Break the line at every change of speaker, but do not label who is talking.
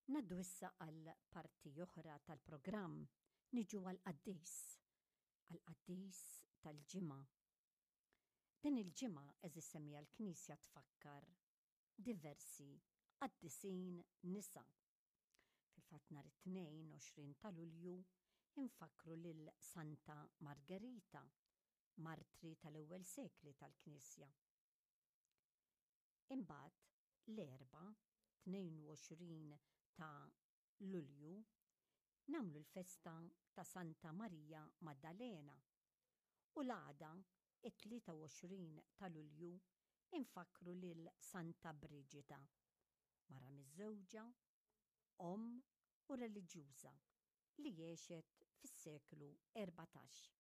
Naddu issa għal parti oħra tal-programm, niġu għal-qaddis tal-ġimgħa. Din il-ġimgħa eżis semmija l-Knisja tfakkar diversi qaddisin nisa. Fil-fatt nhar it-22 ta' Lulju infakru lil Santa Margherita, martri tal-ewwel sekli tal-Knisja. Imbagħad l-erba' 22 ta' Lulju nagħmlu l-festa ta' Santa Marija Maddalena u l-għada it-23 ta' Lulju infakru lil Santa Brigida, mara miż-żewġa, u reliġjuża li għexet fis-seklu 14.